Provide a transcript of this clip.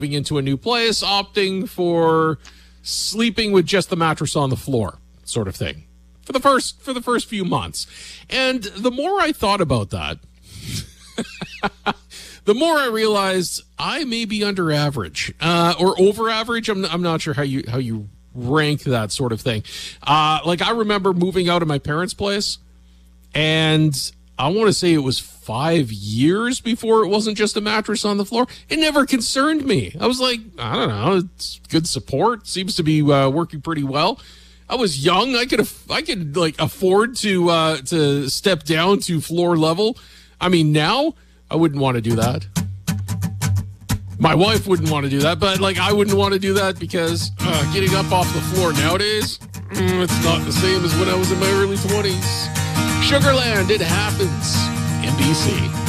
moving into a new place, opting for sleeping with just the mattress on the floor, sort of thing, for the first few months. And the more I thought about that, the more I realized I may be under average or over average. I'm not sure how you rank that sort of thing. Like, I remember moving out of my parents' place, and I want to say it was 5 years before it wasn't just a mattress on the floor. It never concerned me. I was like, I don't know, it's good support. Seems to be working pretty well. I was young. I could like afford to step down to floor level. I mean, now I wouldn't want to do that. My wife wouldn't want to do that, but like, I wouldn't want to do that because getting up off the floor nowadays, it's not the same as when I was in my early 20s. Sugarland, it happens. NBC.